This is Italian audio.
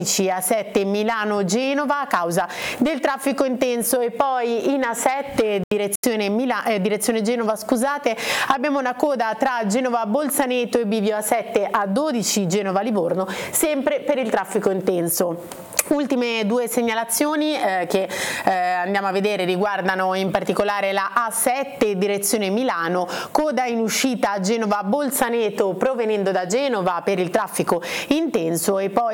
A7 Milano-Genova a causa del traffico intenso, e poi in A7 direzione Genova, scusate, abbiamo una coda tra Genova Bolzaneto e bivio A7 A12 Genova-Livorno, sempre per il traffico intenso. Ultime due segnalazioni che andiamo a vedere riguardano in particolare la A7 direzione Milano, coda in uscita Genova Bolzaneto provenendo da Genova per il traffico intenso, e poi